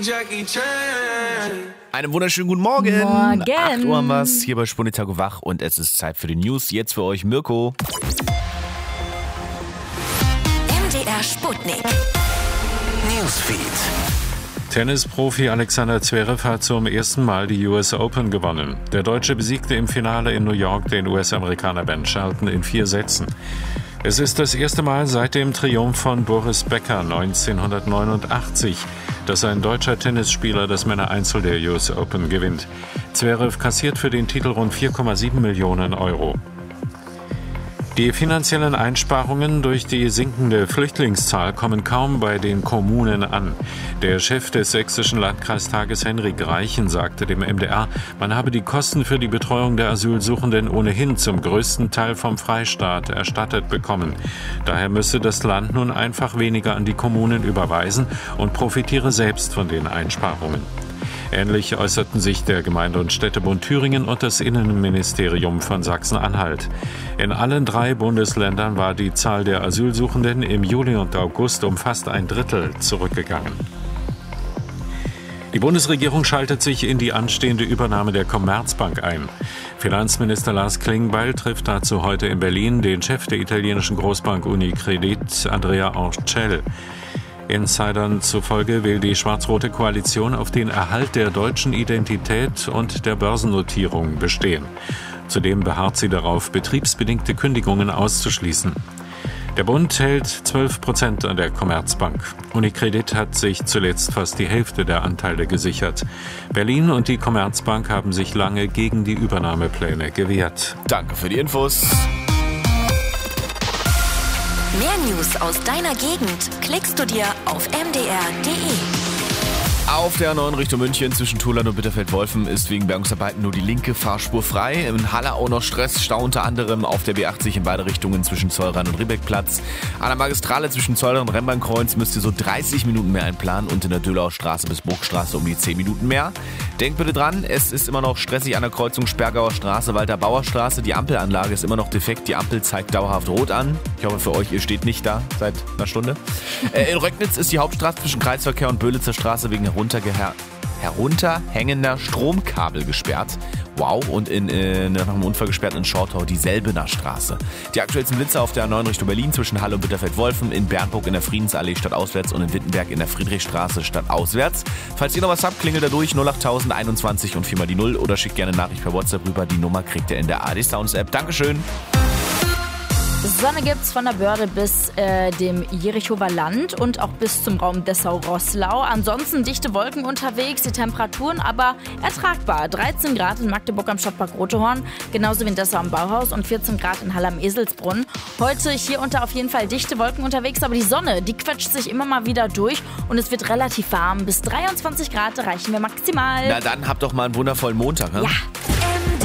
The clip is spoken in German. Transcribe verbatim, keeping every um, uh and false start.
Jackie Chan. Einen wunderschönen guten Morgen. Morgen. acht Uhr haben wir's hier bei Spunditag wach und es ist Zeit für die News. Jetzt für euch Mirko. M D R Sputnik. Newsfeed. Tennisprofi Alexander Zverev hat zum ersten Mal die U S Open gewonnen. Der Deutsche besiegte im Finale in New York den U S-Amerikaner Ben Shelton in vier Sätzen. Es ist das erste Mal seit dem Triumph von Boris Becker neunzehnhundertneunundachtzig, dass ein deutscher Tennisspieler das Männereinzel der U S Open gewinnt. Zverev kassiert für den Titel rund vier Komma sieben Millionen Euro. Die finanziellen Einsparungen durch die sinkende Flüchtlingszahl kommen kaum bei den Kommunen an. Der Chef des sächsischen Landkreistages Henrik Reichen sagte dem M D R, man habe die Kosten für die Betreuung der Asylsuchenden ohnehin zum größten Teil vom Freistaat erstattet bekommen. Daher müsse das Land nun einfach weniger an die Kommunen überweisen und profitiere selbst von den Einsparungen. Ähnlich äußerten sich der Gemeinde- und Städtebund Thüringen und das Innenministerium von Sachsen-Anhalt. In allen drei Bundesländern war die Zahl der Asylsuchenden im Juli und August um fast ein Drittel zurückgegangen. Die Bundesregierung schaltet sich in die anstehende Übernahme der Commerzbank ein. Finanzminister Lars Klingbeil trifft dazu heute in Berlin den Chef der italienischen Großbank Unicredit, Andrea Orcel. Insidern zufolge will die schwarz-rote Koalition auf den Erhalt der deutschen Identität und der Börsennotierung bestehen. Zudem beharrt sie darauf, betriebsbedingte Kündigungen auszuschließen. Der Bund hält zwölf Prozent an der Commerzbank. Unicredit hat sich zuletzt fast die Hälfte der Anteile gesichert. Berlin und die Commerzbank haben sich lange gegen die Übernahmepläne gewehrt. Danke für die Infos. Mehr News aus deiner Gegend klickst du dir auf m d r punkt d e. Auf der neuen Richtung München zwischen Tullern und Bitterfeld-Wolfen ist wegen Bergungsarbeiten nur die linke Fahrspur frei. In Halle auch noch Stress, Stau unter anderem auf der B achtzig in beide Richtungen zwischen Zollrhein und Riebeckplatz. An der Magistrale zwischen Zollrhein und Rembrandtkreuz müsst ihr so dreißig Minuten mehr einplanen und in der Dölauer Straße bis Burgstraße um die zehn Minuten mehr. Denkt bitte dran, es ist immer noch stressig an der Kreuzung Sperrgauer Straße, Walter-Bauer Straße. Die Ampelanlage ist immer noch defekt, die Ampel zeigt dauerhaft rot an. Ich hoffe für euch, ihr steht nicht da seit einer Stunde. Äh, in Röcknitz ist die Hauptstraße zwischen Kreisverkehr und Böhlitzer Straße wegen heruntergeher- herunterhängender Stromkabel gesperrt. Wow, und in, in, nach einem Unfall gesperrt in Schortau die Selbener Straße. Die aktuellsten Blitzer auf der neuen Richtung Berlin zwischen Halle und Bitterfeld-Wolfen, in Bernburg in der Friedensallee stadtauswärts und in Wittenberg in der Friedrichstraße stadtauswärts. Falls ihr noch was habt, klingelt da durch null acht null null einundzwanzig und viermal die null oder schickt gerne eine Nachricht per WhatsApp rüber. Die Nummer kriegt ihr in der A D Sounds App. Dankeschön. Sonne gibt's von der Börde bis äh, dem Jerichower Land und auch bis zum Raum Dessau-Roßlau. Ansonsten dichte Wolken unterwegs, die Temperaturen aber ertragbar. dreizehn Grad in Magdeburg am Stadtpark Rotehorn, genauso wie in Dessau am Bauhaus und vierzehn Grad in Halle am Eselsbrunn. Heute hier unter auf jeden Fall dichte Wolken unterwegs, aber die Sonne, die quetscht sich immer mal wieder durch und es wird relativ warm. Bis dreiundzwanzig Grad erreichen wir maximal. Na dann habt doch mal einen wundervollen Montag. Ne? Ja.